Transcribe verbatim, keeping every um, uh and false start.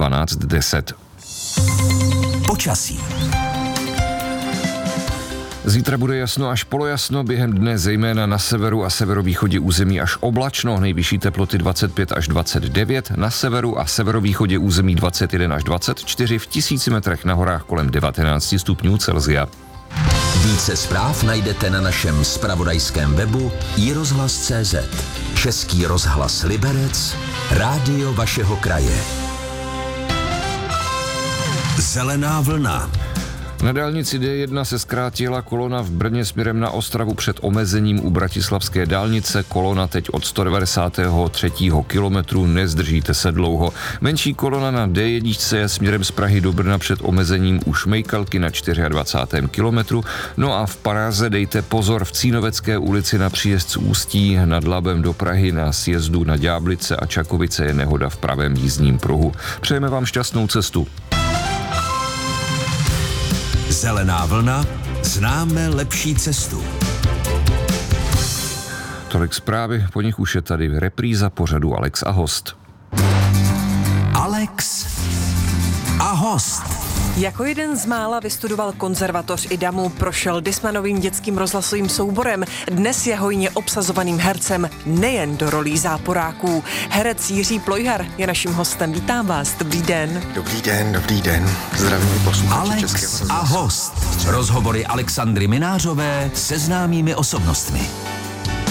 dvanáct deset. Počasí. Zítra bude jasno až polojasno, během dne zejména na severu a severovýchodě území až oblačno, nejvyšší teploty dvacet pět až dvacet devět, na severu a severovýchodě území dvacet jedna až dvacet čtyři, v tisíci metrech na horách kolem devatenáct stupňů Celsia. Více zpráv najdete na našem zpravodajském webu i rozhlas tečka cé zet. Český rozhlas Liberec, rádio vašeho kraje. Zelená vlna. Na dálnici D jedna se zkrátila kolona v Brně směrem na Ostravu před omezením u Bratislavské dálnice. Kolona teď od sto devadesátého třetího kilometru, nezdržíte se dlouho. Menší kolona na D jedna je směrem z Prahy do Brna před omezením u Šmejkalky na dvacátém čtvrtém kilometru. No a v Praze dejte pozor, v Cínovecké ulici na příjezd z Ústí nad Labem do Prahy na sjezdu na Ďáblice a Čakovice je nehoda v pravém jízdním pruhu. Přejeme vám šťastnou cestu. Zelená vlna, známe lepší cestu. Tolik zprávy, po nich už je tady repríza pořadu Alex a host. Alex a host. Jako jeden z mála vystudoval konzervatoř I D A M U, prošel Discmanovým dětským rozhlasovým souborem, dnes je hojně obsazovaným hercem nejen do rolí záporáků. Herec Jiří Plojhar je naším hostem. Vítám vás, dobrý den. Dobrý den, dobrý den. Zdravím posluchači Českého Alex rozhlasu. a host. Rozhovory Alexandry Minářové se známými osobnostmi.